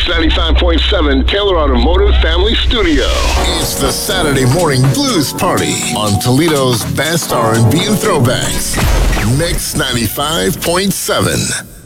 Mix 95.7 Taylor Automotive Family Studio. It's the Saturday Morning Blues Party on Toledo's best R&B and throwbacks. Mix 95.7.